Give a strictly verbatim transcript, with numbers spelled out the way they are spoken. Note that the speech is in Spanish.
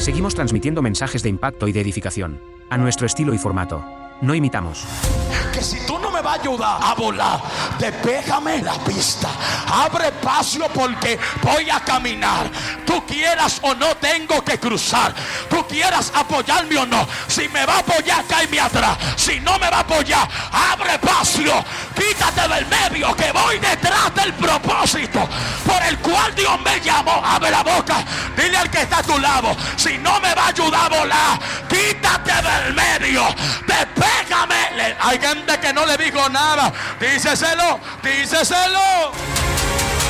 Seguimos transmitiendo mensajes de impacto y de edificación, a nuestro estilo y formato. No imitamos. Que si tú no me vas a ayudar a volar, despéjame la pista, abre espacio porque voy a caminar. Tú quieras o no, tengo que cruzar. Tú quieras apoyarme o no. Si me va a apoyar, cáeme atrás. Si no me va a apoyar, abre espacio. Quítate del medio que voy detrás del propósito por el cual Dios me llamó. Abre la boca, dile al que está a tu lado, si no me va a ayudar a volar, quítate del medio, despégame. Hay gente que no le dijo nada. Díceselo, díceselo.